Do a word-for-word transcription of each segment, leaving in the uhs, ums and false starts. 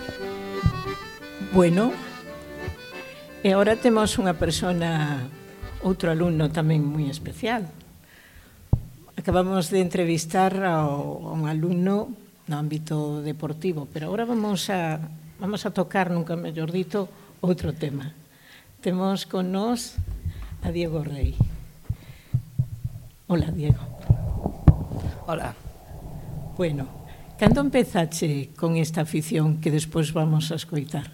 Bueno, e agora temos unha persona, outro alumno tamén moi especial. Acabamos de entrevistar ao, a un alumno no ámbito deportivo, pero agora vamos a, vamos a tocar, nunca mellor dito, outro tema. Temos con nós a Diego Rey. Hola, Diego. Hola. Bueno, cando empezache con esta afición que despois vamos a escoitar?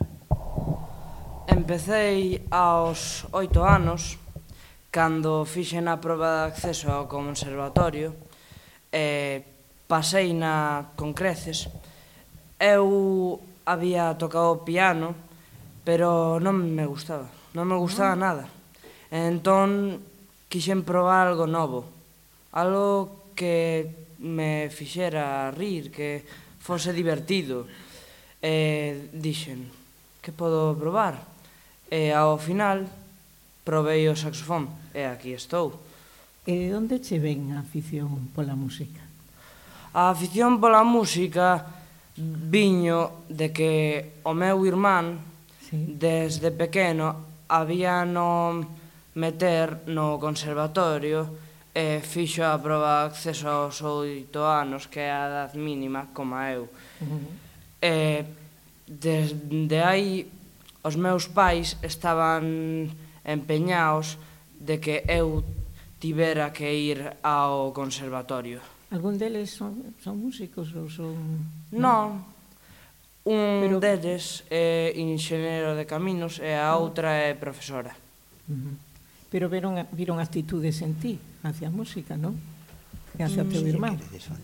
Empecei aos oito anos, cando fixen a proba de acceso ao conservatorio, e pasei na con creces. Eu había tocado piano, pero non me gustaba, non me gustaba nada. Entón, quixen probar algo novo, algo que me fixera rir, que fose divertido. E dixen, que podo probar? E ao final, probei o saxofón, e aquí estou. E onde che ven a afición pola música? A afición pola música viño de que o meu irmán, Sí. desde pequeno, había no meter no conservatorio e fixo a proba de acceso aos oito anos, que é a edad mínima, como eu. Uh-huh. E desde aí os meus pais estaban empeñados de que eu tivera que ir ao conservatorio. Algún deles son, son músicos ou son... Non, un Pero... deles é inxeñero de caminos e a outra é profesora. Uh-huh. Pero viron, viron actitudes en ti hacia a música, non? E hacia o teu irmán.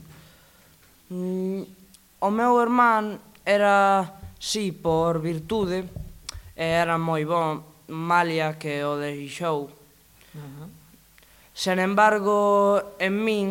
Mm, o meu irmán era, sí, por virtude, e era moi bon, malia que o deixou. Uh-huh. Sen embargo, en min,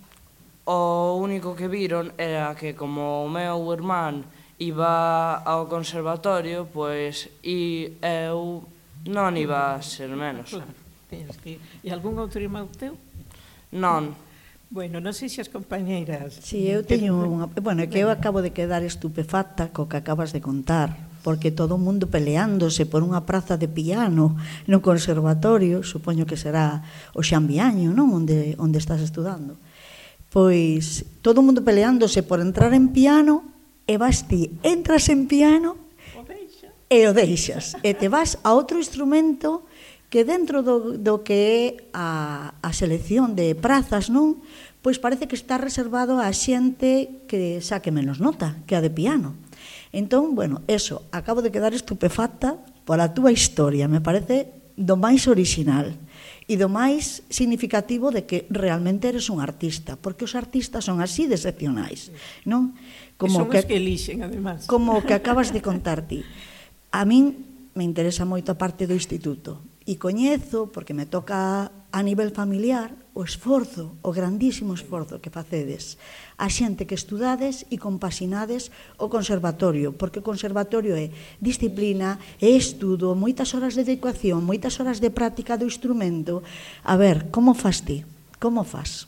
o único que viron era que como o meu irmán iba ao conservatorio, pois e eu non iba a ser menos. Claro, tens que... E algún outro irmão teu? Non. Bueno, non sei se as compañeiras... Si, eu teño unha... Bueno, é que eu acabo de quedar estupefacta co que acabas de contar, porque todo o mundo peleándose por unha praza de piano no conservatorio, supoño que será o Xambiaño, non? Onde, onde estás estudando. Pois, todo o mundo peleándose por entrar en piano, e vas ti, entras en piano e o deixas. E te vas a outro instrumento que dentro do, do que é a, a selección de prazas, non? Pois parece que está reservado a xente que saque menos nota que a de piano. Entón, bueno, eso, acabo de quedar estupefacta pola túa historia, me parece do máis orixinal e do máis significativo de que realmente eres un artista, porque os artistas son así de excepcionais, non? Como que son os que elixen, además. Como que acabas de contar ti. A min me interesa moito a parte do instituto e coñezo, porque me toca a nivel familiar, o esforzo, o grandísimo esforzo que facedes a xente que estudades e compaxinades o conservatorio, porque o conservatorio é disciplina, é estudo, moitas horas de dedicación, moitas horas de práctica do instrumento. A ver, como fas ti? Como fas?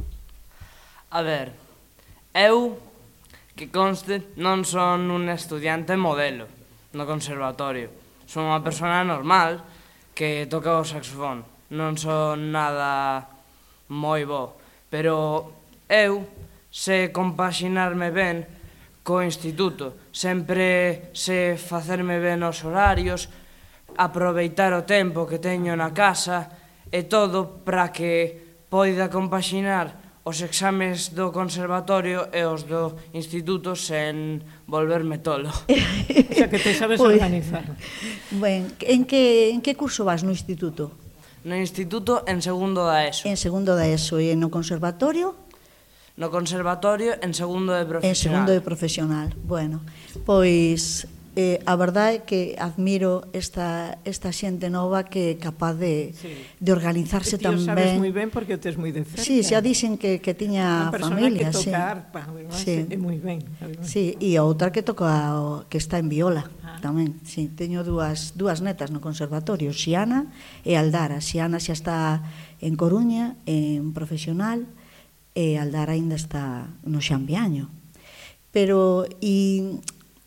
A ver, eu, que conste, non son un estudiante modelo no conservatorio. Son unha persona normal que toca o saxofón. Non son nada moi bo, pero eu sei compaxinarme ben co instituto. Sempre sei facerme ben os horarios, aproveitar o tempo que teño na casa e todo para que poida compaxinar os exames do conservatorio e os do instituto sen volverme tolo. O sea, que te sabes pues, organizar. Ben, en que, en que curso vas no instituto? No instituto en segundo da ESO. En segundo da ESO. E no conservatorio? No conservatorio en segundo de profesional. En segundo de profesional. Bueno, pois eh, a verdade é que admiro esta, esta xente nova que é capaz de, sí. de organizarse tan ben. Ti o sabes moi ben porque o tes moi de cerca. Sí, xa dixen que, que tiña familia. Unha persona que toca sí. arpa, sí. É moi ben. Sí, e a outra que toca, que está en viola. Ah. Tamén, sí, teño dúas, dúas netas no conservatorio, Xiana e Aldara. Xiana xa está en Coruña, en profesional, e Aldara ainda está no Xambiaño. Pero, e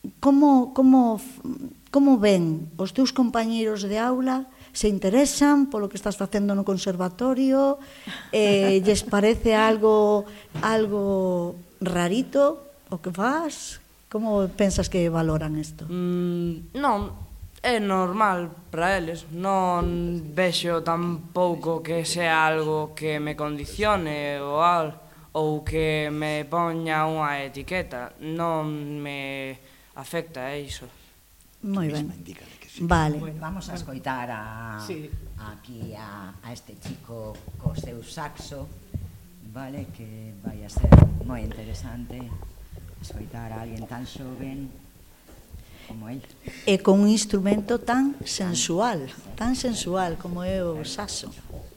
como, como, como ven os teus compañeiros de aula? Se interesan polo que estás facendo no conservatorio? Eh, lles parece algo, algo rarito o que faz? Como pensas que valoran isto? Mm, non, é normal para eles. Non vexo tampouco que sea algo que me condicione ou algo, ou que me poña unha etiqueta. Non me afecta iso. Moi ben. Vale. Bueno, vamos a escoitar a, Sí. aquí a, a este chico co seu saxo, vale, que vai a ser moi interesante escoitar a alguén tan xoven como el. E con un instrumento tan sensual, tan sensual como é o saxo.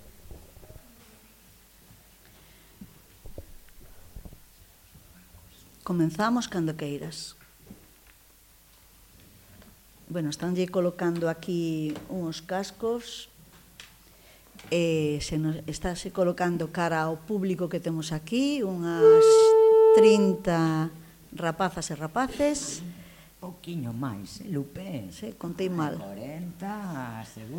Comenzamos cando queiras. Bueno, estánlle colocando aquí uns cascos, e se nos estáse colocando cara ao público que temos aquí, unhas trinta rapazas e rapaces. Pouquiño máis, eh, Lupe? Sí, contei mal. corenta, seguro.